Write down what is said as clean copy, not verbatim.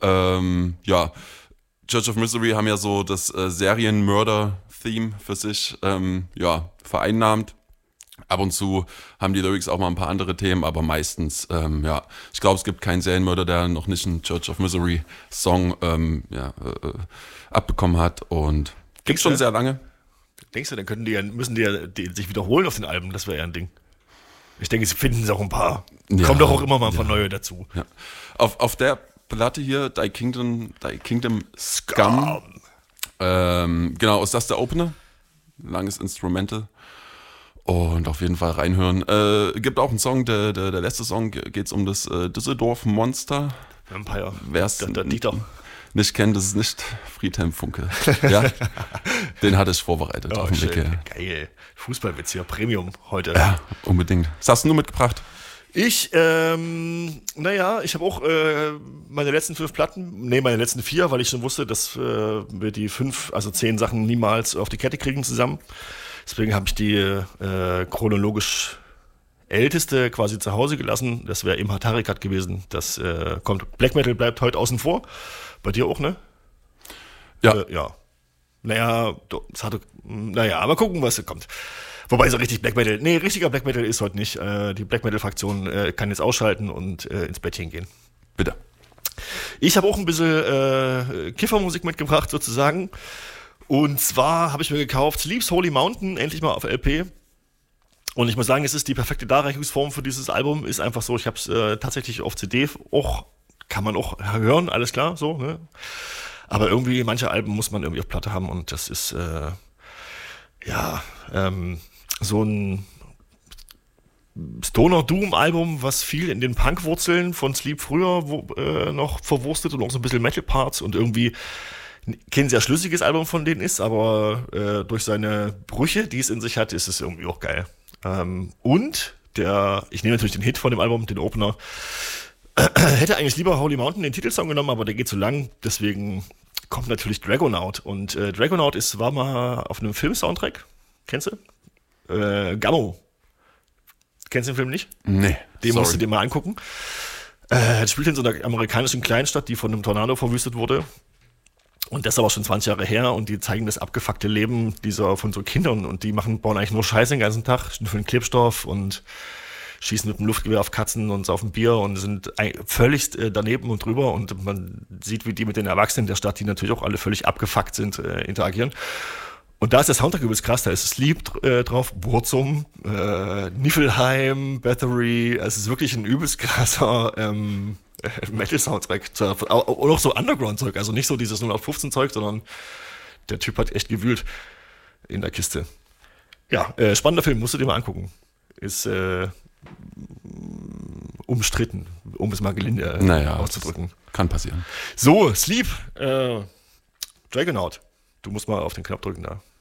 Ja, Church of Misery haben ja so das Serienmörder-Theme für sich vereinnahmt. Ab und zu haben die Lyrics auch mal ein paar andere Themen, aber meistens, ich glaube, es gibt keinen Serienmörder, der noch nicht einen Church of Misery Song abbekommen hat und gibt's schon sehr lange. Denkst du, dann müssen die sich wiederholen auf den Alben, das wäre ja ein Ding. Ich denke, sie finden es auch ein paar. Kommt doch auch immer mal ein paar neue dazu. Ja. Auf der Platte hier, Thy Kingdom Scum. Genau, ist das der Opener? Langes Instrumental. Und auf jeden Fall reinhören. Gibt auch einen Song, der letzte Song geht es um das Düsseldorf Monster. Vampire. Wer es der Dieter nicht kennt, das ist nicht Friedhelm Funke. Ja? Den hatte ich vorbereitet auf dem Weg her. Geil. Fußballwitz hier, Premium heute. Ja, unbedingt. Was hast du mitgebracht? Ich habe auch meine letzten 4, weil ich schon wusste, dass wir die 10 Sachen niemals auf die Kette kriegen zusammen. Deswegen habe ich die chronologisch älteste quasi zu Hause gelassen. Das wäre Imhard Tarikat gewesen. Das kommt. Black Metal bleibt heute außen vor. Bei dir auch, ne? Ja. Ja. Naja, mal gucken, was kommt. Wobei so richtig richtiger Black Metal ist heute nicht. Die Black Metal-Fraktion kann jetzt ausschalten und ins Bettchen gehen. Bitte. Ich habe auch ein bisschen Kiffermusik mitgebracht, sozusagen. Und zwar habe ich mir gekauft Sleep's Holy Mountain, endlich mal auf LP. Und ich muss sagen, es ist die perfekte Darreichungsform für dieses Album. Ist einfach so, ich habe es tatsächlich auf CD auch, kann man auch hören, alles klar, so, ne? Aber irgendwie, manche Alben muss man irgendwie auf Platte haben und das ist, so ein Stoner-Doom-Album, was viel in den Punk-Wurzeln von Sleep früher noch verwurstet und auch so ein bisschen Metal-Parts und irgendwie kein sehr schlüssiges Album von denen ist, aber durch seine Brüche, die es in sich hat, ist es irgendwie auch geil. Ich nehme natürlich den Hit von dem Album, den Opener. Hätte eigentlich lieber Holy Mountain den Titelsong genommen, aber der geht zu lang, deswegen kommt natürlich Dragonaut. Und Dragonaut war mal auf einem Film-Soundtrack. Kennst du? Gammo. Kennst du den Film nicht? Nee. Den musst du dir mal angucken. Das spielt in so einer amerikanischen Kleinstadt, die von einem Tornado verwüstet wurde. Und das ist aber schon 20 Jahre her und die zeigen das abgefuckte Leben von so Kindern und die bauen eigentlich nur Scheiße den ganzen Tag, für den Klebstoff und schießen mit dem Luftgewehr auf Katzen und saufen Bier und sind völlig daneben und drüber und man sieht, wie die mit den Erwachsenen der Stadt, die natürlich auch alle völlig abgefuckt sind, interagieren. Und da ist der Soundtrack übelst krass, da ist Sleep drauf, Burzum, Niflheim, Battery, es ist wirklich ein übelst krasser Metal-Soundtrack und auch so Underground-Zeug, also nicht so dieses 0815-Zeug, sondern der Typ hat echt gewühlt in der Kiste. Ja, spannender Film, musst du dir mal angucken. Ist umstritten, um es mal gelinde auszudrücken. Kann passieren. So, Sleep, Dragonaut. Du musst mal auf den Knopf drücken da.